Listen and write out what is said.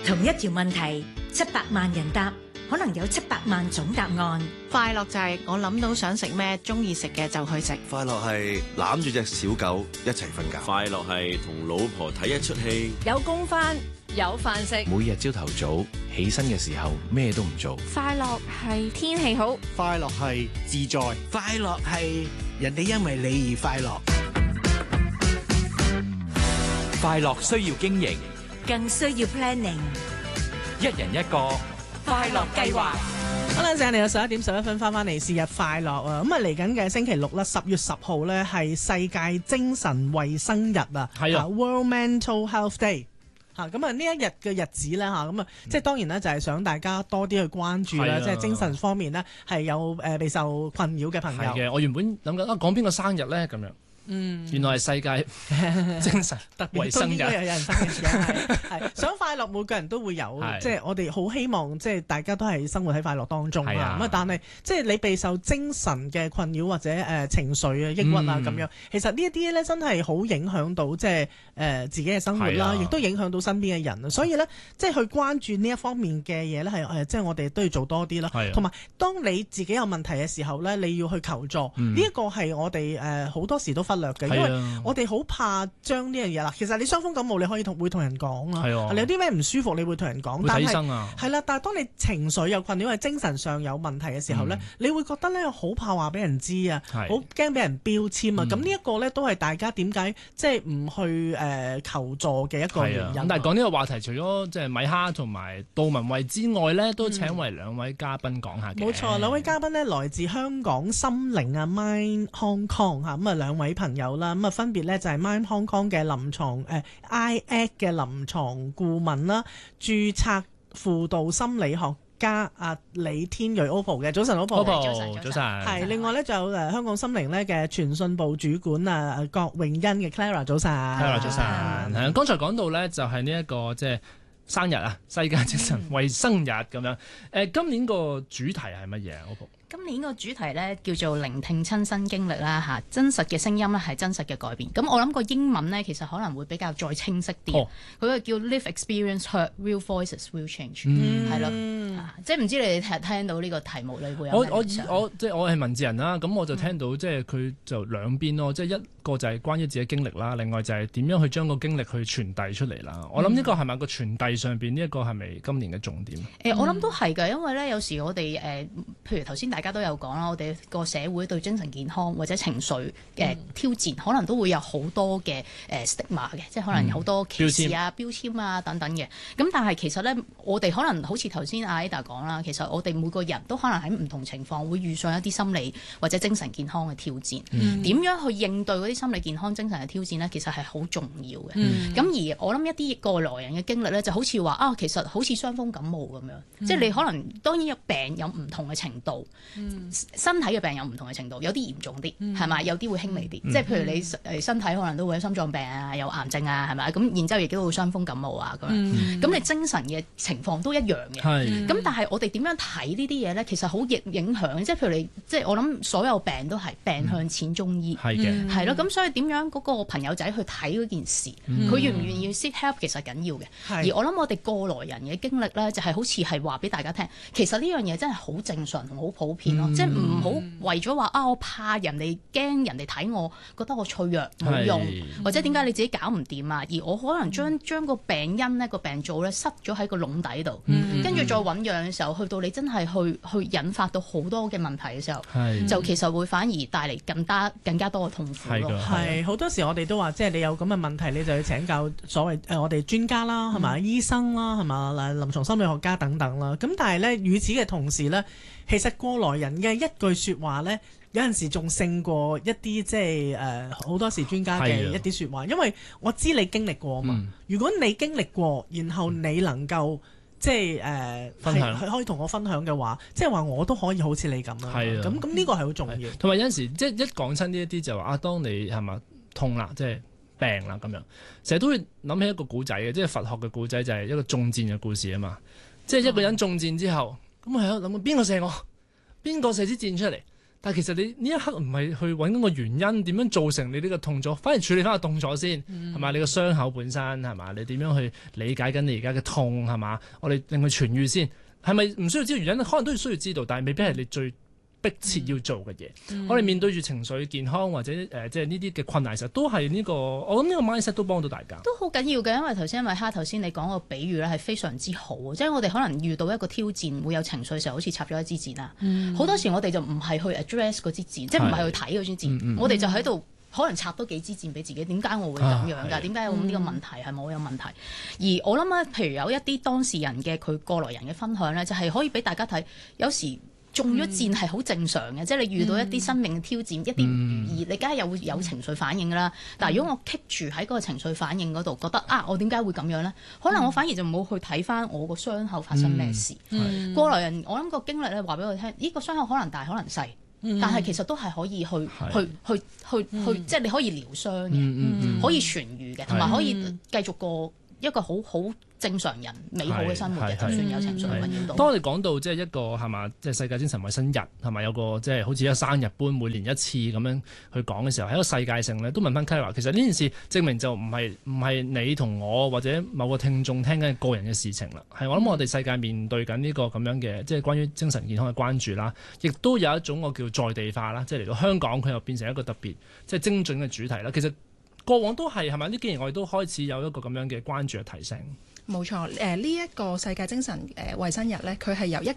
同一條問題，700萬人答，可能有700萬種答案。 快樂就係我諗到想食咩，中意食嘅就去食。 快樂係攬住隻小狗一齊瞓覺。 快樂係同老婆睇一出戲。 有工返，有飯食。 每日朝頭早起身嘅時候咩都唔做。 快樂係天氣好。 快樂係自在。 快樂係人哋因為你而快樂。 快樂需要經營， 更需要 planning。 一人一個快樂計劃。 好啦，正嚟到11:11翻嚟是日快樂啊！咁啊嚟緊嘅星期六啦，10月10號咧係世界精神衛生日啊，係啊 World Mental Health Day。咁啊呢一日嘅日子咧咁啊即係當然咧就係想大家多啲去關注啦，即係精神方面咧係有備受困擾嘅朋友。 係嘅，我原本諗緊講邊個生日咧咁樣。原來係世界精神衛生日， 都應該有人生嘅時間係想快樂，每個人都會有，即係我哋好希望，即係大家都係生活喺快樂當中啊。咁但係即係你備受精神嘅困擾或者情緒啊、抑鬱啊咁樣，其實呢一啲咧真係好影響到即係自己嘅生活啦，亦都影響到身邊嘅人。所以咧，即係去關注呢一方面嘅嘢咧，係即係我哋都要做多啲啦。同埋，當你自己有問題嘅時候咧，你要去求助。呢一個係我哋好多時都忽略嘅，因為我哋好怕將呢樣嘢啦。其實你傷風感冒你可以會同人講啊，你有啲咩唔舒服你會同人講，但係係啦，但係當你情緒有困擾，係精神上有問題嘅時候咧，你會覺得咧好怕話俾人知啊，好驚俾人標籤啊。咁呢一個咧都係大家點解即係唔去求助嘅一個原因。 但係講呢個話題，除咗即係米哈同埋杜文慧之外咧，都請為兩位嘉賓講下嘅。 冇錯，兩位嘉賓咧來自香港心靈啊 Mind Hong Kong 咁啊兩位朋友啦，咁啊分別咧就係 Mind Hong Kong 嘅臨床IAC 嘅臨床顧問啦，註冊輔導心理學家李天睿 OPPO 嘅。早晨 OPPO。 早晨。 係另外咧就有香港心靈咧嘅傳訊部主管郭詠欣嘅 Clara。早晨。 Clara 早晨。剛才講到咧就係呢一個即係生日啊，世界精神衛生日咁樣。今年個主題係乜嘢啊 OPPO？ 今年個主題咧叫做聆聽親身經歷啦嚇，真實嘅聲音咧係真實嘅改變。咁我諗個英文咧其實可能會比較再清晰啲。佢個叫 Live Experience Heard Real Voices Will Change，係咯，即係唔知你哋聽到呢個題目你會有咩想？ 我即係我係文字人啦，咁我就聽到即係佢就兩邊咯，即係一個就係關於自己經歷啦，另外就係點樣去將個經歷去傳遞出嚟啦。我諗呢個係咪個傳遞上邊呢一個係咪今年嘅重點？ 我諗都係㗎，因為咧有時我哋譬如頭先大家都有講啦，我哋個社會對精神健康或者情緒嘅挑戰，可能都會有好多嘅stigma 嘅，即係可能有好多歧視啊、標籤啊等等嘅。咁但係其實咧，我哋可能好似頭先阿 Ada 講啦，其實我哋每個人都可能喺唔同情況會遇上一啲心理或者精神健康嘅挑戰。點樣去應對嗰啲心理健康、精神嘅挑戰咧？其實係好重要嘅。咁而我諗一啲過來人嘅經歷咧，就好似話其實好似傷風感冒咁樣，即係你可能當然有病有唔同嘅程度。身體嘅病有唔同嘅程度，有啲嚴重啲，係咪？有啲會輕微啲，即係譬如你身體可能都會有心臟病啊，有癌症啊，係咪？咁然之後亦都會傷風感冒啊咁樣。咁你精神嘅情況都一樣嘅。咁但係我哋點樣睇呢啲嘢咧？其實好影響，即係譬如即係我諗所有病都係病向淺中醫，係咯。咁所以點樣嗰個朋友仔去睇嗰件事，佢願唔願意 seek help 其實緊要嘅。而我諗我哋過來人嘅經歷咧，就係好似係話俾大家聽，其實呢樣嘢真係好正常同好普遍咯，即係唔好為咗話我怕人哋驚人哋睇我，覺得我脆弱冇用，或者點解你自己搞唔掂啊？而我可能將個病因咧個病灶咧塞咗喺個籠底度，跟住再醞釀嘅時候，去到你真係去引發到好多嘅問題嘅時候，就其實會反而帶嚟更加多嘅痛苦咯。 係好多時我哋都話，即係你有咁嘅問題，你就要請教所謂我哋專家啦，係咪醫生啦，係咪臨床心理學家等等啦。咁但係咧，與此嘅同時咧，其實過來人嘅一句説話咧，有陣時仲勝過一啲即係好多時專家嘅一啲説話，因為我知你經歷過嘛。如果你經歷過，然後你能夠即係可以同我分享嘅話，即係話我都可以好似你咁啦。咁呢個係好重要。 同埋有陣時即係一講親呢一啲就話當你係咪痛啦，即係病啦咁樣，成日都會諗起一個古仔嘅，即係佛學嘅古仔就係一個中箭嘅故事啊嘛。即係一個人中箭之後，咁係咯諗邊個射我？邊個射支箭出嚟？ 但係其實你呢一刻唔係去揾嗰個原因點樣造成你呢個痛咗，反而處理翻個痛咗先，係嘛？你個傷口本身係嘛？你點樣去理解緊你而家嘅痛係嘛？我哋令佢痊癒先，係咪唔需要知道原因？可能都要需要知道，但係未必係你最迫切要做嘅嘢。我哋面對住情緒健康或者即係呢啲嘅困難時候，都係呢個我諗呢個 mindset 都幫到大家。都好緊要嘅，因為頭先你講個比喻咧係非常之好，即係我哋可能遇到一個挑戰會有情緒嘅時候，好似插咗一支箭啦。好多時我哋就唔係去 address 嗰支箭，即係唔係去睇嗰支箭，我哋就喺度可能插多幾支箭俾自己。點解我會咁樣㗎？點解有呢個問題？係咪我有問題？而我諗咧，譬如有一啲當事人嘅佢過來人嘅分享咧，就係可以俾大家睇，有時中咗箭係好正常嘅，即係你遇到一啲生命嘅挑戰，一啲唔如意，你梗係又會有情緒反應㗎啦。但係如果我 keep 住喺嗰個情緒反應嗰度，覺得我點解會咁樣呢？可能我反而就冇去睇翻我個傷口發生咩事。過來人，我諗個經歷咧話俾我聽，呢個傷口可能大可能細，但係其實都係可以去即係你可以療傷嘅，可以痊癒嘅，同埋可以繼續過一個好正常人美好嘅生活嘅，就算有情緒困擾到。 當我哋講到即係一個係嘛，即係世界精神衞生日係咪有個即係好似一個生日般每年一次咁樣去講嘅時候，係一個世界性咧，都問翻 Clara，其實呢件事證明就唔係你同我或者某個聽眾聽緊個人嘅事情啦，係我諗我哋世界面對緊呢個咁樣嘅即係關於精神健康嘅關注啦，亦都有一種我叫在地化啦，即係嚟到香港佢又變成一個特別即係精準嘅主題啦。其實過往都係咪？呢幾年我哋都開始有一個咁樣嘅關注嘅提升。 冇錯，呢一個世界精神衛生日呢，佢係由